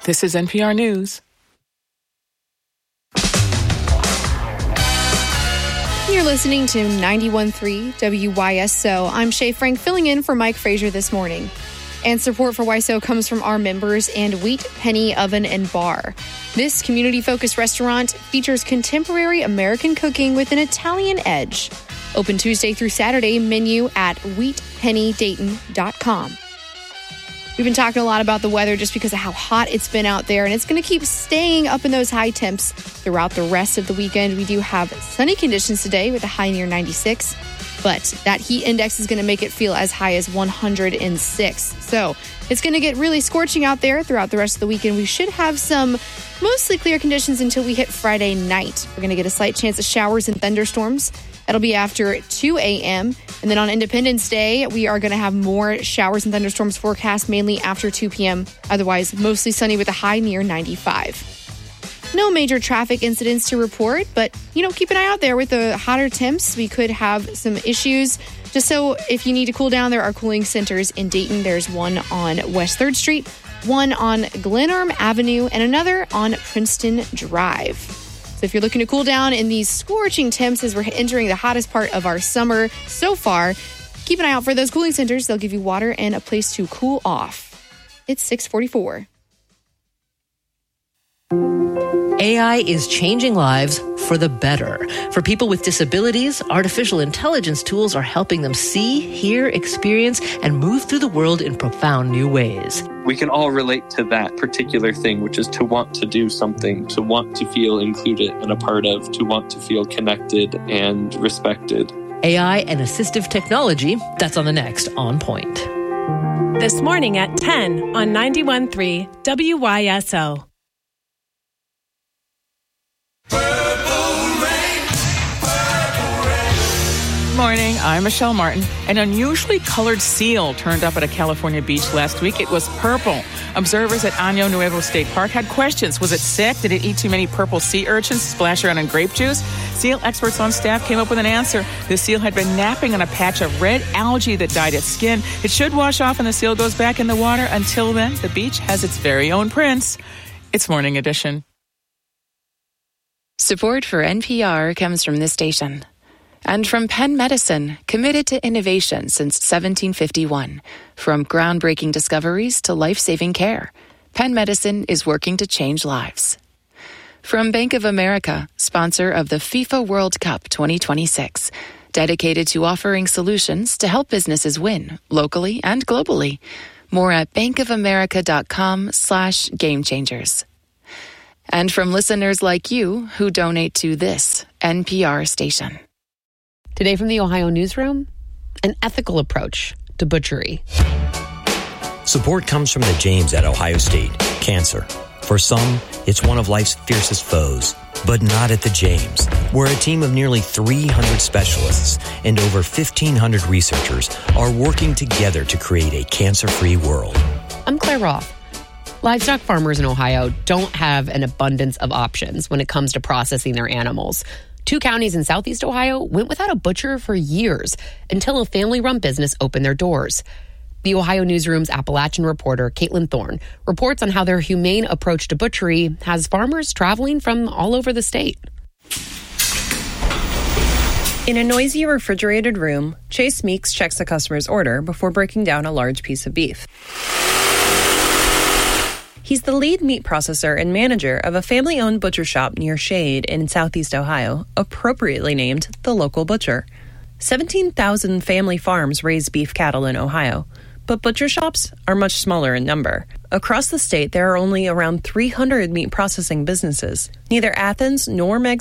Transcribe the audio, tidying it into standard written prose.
This is NPR News. You're listening to 91.3 WYSO. I'm Shay Frank filling in for Mike Frazier this morning. And support for YSO comes from our members and Wheat Penny Oven and Bar. This community-focused restaurant features contemporary American cooking with an Italian edge. Open Tuesday through Saturday, menu at wheatpennydayton.com. We've been talking a lot about the weather just because of how hot it's been out there, and it's going to keep staying up in those high temps throughout the rest of the weekend. We do have sunny conditions today with a high near 96, but that heat index is going to make it feel as high as 106. So it's going to get really scorching out there throughout the rest of the weekend. We should have some mostly clear conditions until we hit Friday night. We're going to get a slight chance of showers and thunderstorms. That'll be after 2 a.m. And then on Independence Day, we are going to have more showers and thunderstorms forecast, mainly after 2 p.m. Otherwise, mostly sunny with a high near 95. No major traffic incidents to report, but, keep an eye out there with the hotter temps. We could have some issues. Just so if you need to cool down, there are cooling centers in Dayton. There's one on West 3rd Street, one on Glenarm Avenue, and another on Princeton Drive. So if you're looking to cool down in these scorching temps as we're entering the hottest part of our summer so far, keep an eye out for those cooling centers. They'll give you water and a place to cool off. It's 6:44. AI is changing lives for the better. For people with disabilities, artificial intelligence tools are helping them see, hear, experience, and move through the world in profound new ways. We can all relate to that particular thing, which is to want to do something, to want to feel included and a part of, to want to feel connected and respected. AI and assistive technology, that's on the next On Point. This morning at 10 on 91.3 WYSO. Morning, I'm Michelle Martin. An unusually colored seal turned up at a California beach last week. It was purple. Observers at Año Nuevo State Park had questions. Was it sick? Did it eat too many purple sea urchins, splash around in grape juice? Seal experts on staff came up with an answer. The seal had been napping on a patch of red algae that dyed its skin. It should wash off and the seal goes back in the water. Until then, the beach has its very own prince. It's Morning Edition. Support for NPR comes from this station. And from Penn Medicine, committed to innovation since 1751. From groundbreaking discoveries to life-saving care, Penn Medicine is working to change lives. From Bank of America, sponsor of the FIFA World Cup 2026, dedicated to offering solutions to help businesses win, locally and globally. More at bankofamerica.com/gamechangers. And from listeners like you who donate to this NPR station. Today from the Ohio Newsroom, an ethical approach to butchery. Support comes from the James at Ohio State. Cancer. For some, it's one of life's fiercest foes. But not at the James, where a team of nearly 300 specialists and over 1,500 researchers are working together to create a cancer-free world. I'm Claire Roth. Livestock farmers in Ohio don't have an abundance of options when it comes to processing their animals. 2 counties in southeast Ohio went without a butcher for years until a family-run business opened their doors. The Ohio Newsroom's Appalachian reporter, Caitlin Thorne, reports on how their humane approach to butchery has farmers traveling from all over the state. In a noisy refrigerated room, Chase Meeks checks a customer's order before breaking down a large piece of beef. He's the lead meat processor and manager of a family-owned butcher shop near Shade in southeast Ohio, appropriately named The Local Butcher. 17,000 family farms raise beef cattle in Ohio, but butcher shops are much smaller in number. Across the state, there are only around 300 meat processing businesses. Neither Athens nor Meg